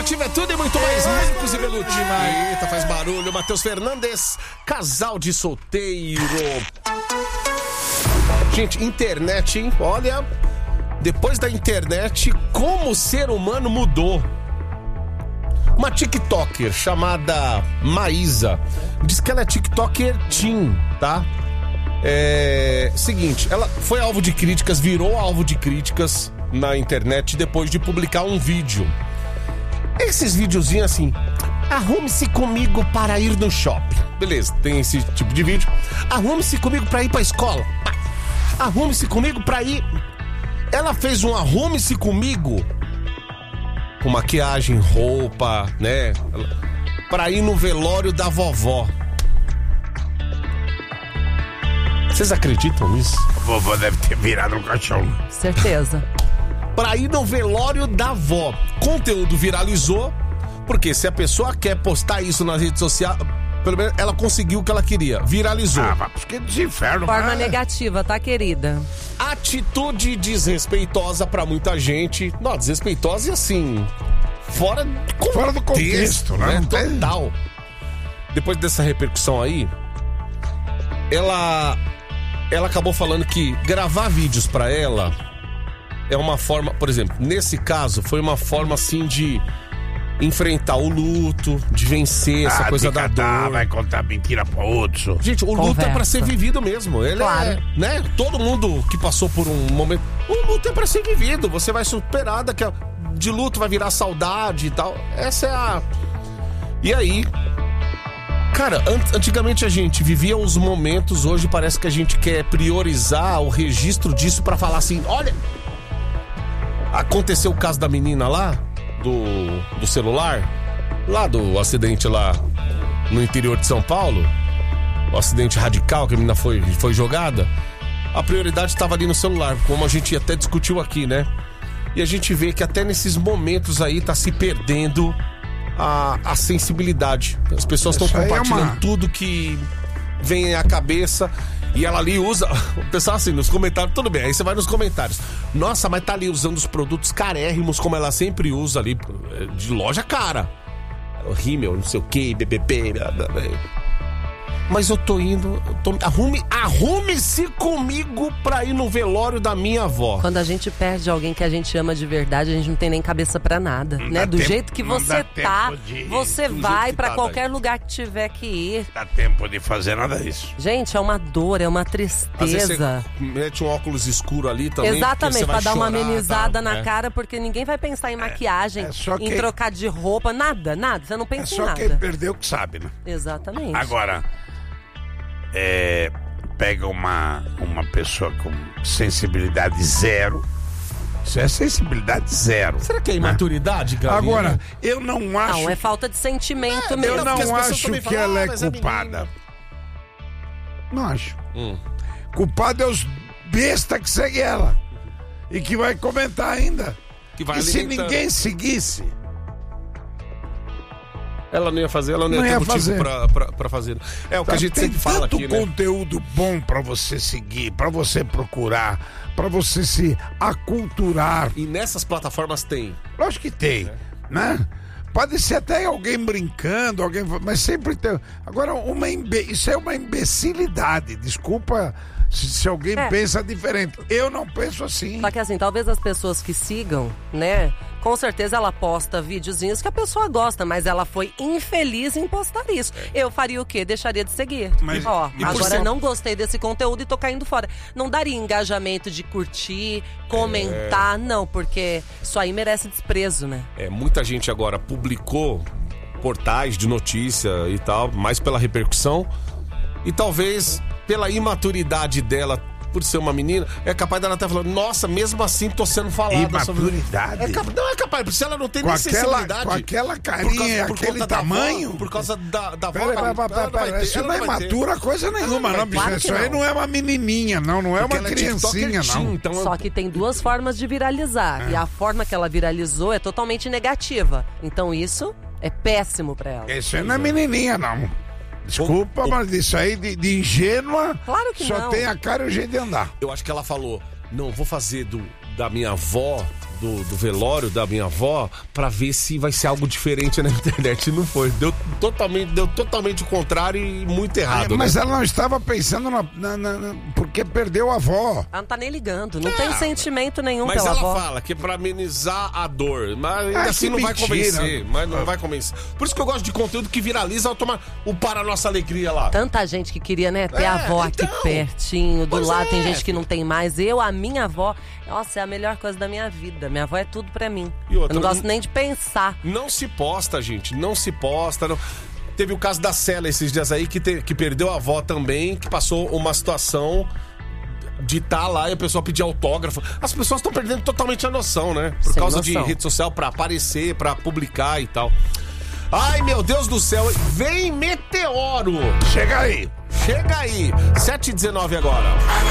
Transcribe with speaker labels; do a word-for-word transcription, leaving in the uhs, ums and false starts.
Speaker 1: Motivo é tudo e muito mais. Marcos e Belucci. Eita, faz barulho. Matheus Fernandes, casal de solteiro. Gente, internet, hein? Olha, depois da internet, como o ser humano mudou. Uma TikToker chamada Maísa diz que ela é TikToker teen, tá? É... Seguinte, ela foi alvo de críticas, virou alvo de críticas na internet depois de publicar um vídeo. Esses videozinhos assim: arrume-se comigo para ir no shopping. Beleza, tem esse tipo de vídeo. Arrume-se comigo para ir pra escola. Arrume-se comigo pra ir... Ela fez um arrume-se comigo com maquiagem, roupa, né? Pra ir no velório da vovó. Vocês acreditam nisso?
Speaker 2: A vovó deve ter virado um caixão.
Speaker 3: Certeza.
Speaker 1: Pra ir no velório da avó. Conteúdo viralizou, porque se a pessoa quer postar isso nas redes sociais, pelo menos ela conseguiu o que ela queria. Viralizou.
Speaker 2: Ah, mas que desinferno.
Speaker 3: Forma
Speaker 2: cara.
Speaker 3: negativa, tá, querida?
Speaker 1: Atitude desrespeitosa pra muita gente. Não, desrespeitosa e assim, fora, de
Speaker 2: Fora do contexto, né?
Speaker 1: Total. Depois dessa repercussão aí, ela, ela acabou falando que gravar vídeos pra ela é uma forma, por exemplo, nesse caso, foi uma forma assim de enfrentar o luto, de vencer essa
Speaker 2: ah,
Speaker 1: coisa da
Speaker 2: catar,
Speaker 1: dor.
Speaker 2: vai contar mentira pro outro.
Speaker 1: Gente, o luto
Speaker 3: Conversa.
Speaker 1: é pra ser vivido mesmo. Ele
Speaker 3: Claro.
Speaker 1: é, né? Todo mundo que passou por um momento... O luto é pra ser vivido. Você vai superar daqui a... De luto vai virar saudade e tal. Essa é a... E aí... Cara, an- antigamente a gente vivia os momentos. Hoje parece que a gente quer priorizar o registro disso pra falar assim: olha... Aconteceu o caso da menina lá, do, do celular, lá do acidente lá no interior de São Paulo, o acidente radical que a menina foi, foi jogada. A prioridade estava ali no celular, como a gente até discutiu aqui, né? E a gente vê que até nesses momentos aí tá se perdendo a, a sensibilidade. As pessoas estão
Speaker 2: Isso aí é
Speaker 1: compartilhando
Speaker 2: uma-
Speaker 1: tudo que vem à cabeça. E ela ali usa, o pessoal assim, nos comentários, tudo bem, aí você vai nos comentários. Nossa, mas tá ali usando os produtos carérrimos, como ela sempre usa ali, de loja cara. O Rimmel, não sei o que, B B B, blá, blá, blá. Mas eu tô indo, eu tô, arrume, arrume-se comigo pra ir no velório da minha avó.
Speaker 3: Quando a gente perde alguém que a gente ama de verdade, a gente não tem nem cabeça pra nada,
Speaker 2: Não
Speaker 3: né?
Speaker 2: dá
Speaker 3: Do
Speaker 2: tempo-
Speaker 3: jeito que
Speaker 2: não
Speaker 3: você
Speaker 2: dá
Speaker 3: tá,
Speaker 2: tempo de-
Speaker 3: você
Speaker 1: do
Speaker 3: vai
Speaker 1: jeito que
Speaker 3: pra
Speaker 1: tá,
Speaker 3: qualquer
Speaker 1: daí.
Speaker 3: lugar que tiver que ir.
Speaker 2: Dá tempo de fazer nada disso.
Speaker 3: Gente, é uma dor, é uma
Speaker 1: Às vezes
Speaker 3: tristeza.
Speaker 1: você mete um óculos escuro ali também. porque
Speaker 3: Exatamente,
Speaker 1: você vai
Speaker 3: pra dar uma
Speaker 1: chorar,
Speaker 3: amenizada
Speaker 1: tá?
Speaker 3: na
Speaker 1: É.
Speaker 3: cara, porque ninguém vai pensar em maquiagem,
Speaker 2: é só
Speaker 3: em
Speaker 2: quem-
Speaker 3: trocar de roupa, nada, nada. Você não
Speaker 2: É
Speaker 3: pensa em
Speaker 2: só quem
Speaker 3: nada.
Speaker 2: perdeu que sabe, né?
Speaker 3: Exatamente.
Speaker 2: Agora, é, pega uma, uma pessoa com sensibilidade zero. Isso é sensibilidade zero.
Speaker 1: Será que é imaturidade, Gabi?
Speaker 2: Agora, eu não acho...
Speaker 3: Não, é falta de sentimento
Speaker 1: É,
Speaker 3: mesmo.
Speaker 2: Eu
Speaker 1: porque as
Speaker 2: não
Speaker 1: pessoas
Speaker 2: acho
Speaker 1: também
Speaker 2: que
Speaker 1: falam,
Speaker 2: ela
Speaker 1: ah,
Speaker 2: é
Speaker 1: mas é
Speaker 2: culpada. Não acho.
Speaker 1: Hum.
Speaker 2: Culpado é os besta que segue ela. E que vai comentar ainda.
Speaker 1: Que vai
Speaker 2: E se
Speaker 1: alimentando.
Speaker 2: ninguém seguisse...
Speaker 1: Ela não ia fazer, ela não ia
Speaker 2: Não
Speaker 1: ter
Speaker 2: ia
Speaker 1: motivo
Speaker 2: fazer.
Speaker 1: pra, pra, pra fazer. É o que
Speaker 2: Tá,
Speaker 1: a gente
Speaker 2: tem
Speaker 1: sempre fala
Speaker 2: tanto
Speaker 1: aqui, né?
Speaker 2: conteúdo bom pra você seguir, pra você procurar, pra você se aculturar.
Speaker 1: E nessas plataformas tem.
Speaker 2: Lógico que tem, né? Pode ser até alguém brincando, alguém, mas sempre tem. Agora, uma imbe... isso é uma imbecilidade. Desculpa se, se alguém
Speaker 3: É.
Speaker 2: pensa diferente. Eu não penso assim.
Speaker 3: Só que assim, talvez as pessoas que sigam, né? Com certeza ela posta videozinhos que a pessoa gosta, mas ela foi infeliz em postar isso. Eu faria o quê? Deixaria de seguir.
Speaker 2: Mas-
Speaker 3: Ó,
Speaker 2: e por
Speaker 3: agora
Speaker 2: ser-
Speaker 3: não gostei desse conteúdo e tô caindo fora. Não daria engajamento de curtir, comentar, não, porque isso aí merece desprezo, né?
Speaker 1: É, muita gente agora publicou portais de notícia e tal, mais pela repercussão. E talvez pela imaturidade dela, por ser uma menina, é capaz dela até falando: nossa, mesmo assim tô sendo falada sobre...
Speaker 2: Imaturidade.
Speaker 1: É cap... Não é capaz, porque se ela não tem
Speaker 2: Com
Speaker 1: nem
Speaker 2: aquela,
Speaker 1: sensibilidade.
Speaker 2: com aquela
Speaker 1: por
Speaker 2: carinha
Speaker 1: causa-
Speaker 2: e
Speaker 1: por
Speaker 2: aquele
Speaker 1: conta da
Speaker 2: tamanho.
Speaker 1: avó, por causa da, da avó.
Speaker 2: Pera, pera,
Speaker 1: ela
Speaker 2: pera,
Speaker 1: não
Speaker 2: pera,
Speaker 1: vai ter,
Speaker 2: isso
Speaker 1: ela
Speaker 2: não é
Speaker 1: vai ter.
Speaker 2: matura coisa nenhuma,
Speaker 1: vai
Speaker 2: não,
Speaker 1: ter.
Speaker 2: bicho.
Speaker 3: Claro que
Speaker 2: Isso aí
Speaker 3: não.
Speaker 2: não é uma menininha, não, não é
Speaker 1: Porque
Speaker 2: uma
Speaker 1: ela é
Speaker 2: criancinha,
Speaker 1: TikToker teen,
Speaker 2: não.
Speaker 1: então
Speaker 3: Só que tem duas formas de viralizar. E a forma que ela viralizou é totalmente negativa. Então isso é péssimo pra ela.
Speaker 2: Isso aí não é menininha, não. Desculpa,
Speaker 1: O- o-
Speaker 2: mas isso aí de, de ingênua
Speaker 3: Claro que
Speaker 2: só
Speaker 3: não.
Speaker 2: tem a cara e o jeito de andar.
Speaker 1: Eu acho que ela falou: não, vou fazer do, da minha avó, do, do velório da minha avó pra ver se vai ser algo diferente na internet. E não foi. Deu totalmente, deu totalmente o contrário e muito errado.
Speaker 2: É, mas
Speaker 1: né?
Speaker 2: ela não estava pensando na, na, na, na- porque perdeu a avó.
Speaker 3: Ela não tá nem ligando, não
Speaker 1: É,
Speaker 3: tem sentimento nenhum
Speaker 1: Mas
Speaker 3: pela
Speaker 1: ela
Speaker 3: avó.
Speaker 1: fala que é pra amenizar a dor. Mas ainda
Speaker 2: Ah,
Speaker 1: assim
Speaker 2: que
Speaker 1: não vai
Speaker 2: mentira.
Speaker 1: convencer. Mas não vai convencer. Por isso que eu gosto de conteúdo que viraliza automa- o Para Nossa Alegria lá.
Speaker 3: Tanta gente que queria, né, ter
Speaker 1: É,
Speaker 3: a avó aqui
Speaker 1: então.
Speaker 3: pertinho, do
Speaker 1: Pois
Speaker 3: lado,
Speaker 1: é.
Speaker 3: tem gente que não tem mais. Eu, a minha avó, nossa, é a melhor coisa da minha vida. Minha avó é tudo pra mim.
Speaker 1: E outra,
Speaker 3: Eu não gosto
Speaker 1: não-
Speaker 3: nem de pensar.
Speaker 1: Não se posta, gente. Não se posta. Não. Teve o caso da Cela esses dias aí, que, te- que perdeu a avó também, que passou uma situação de estar lá e a pessoa pedir autógrafo. As pessoas estão perdendo totalmente a noção, né? Por
Speaker 3: Sem
Speaker 1: causa de
Speaker 3: noção.
Speaker 1: rede social pra aparecer, pra publicar e tal. Ai, meu Deus do céu. Vem meteoro.
Speaker 2: Chega aí.
Speaker 1: Chega aí. sete e dezenove agora.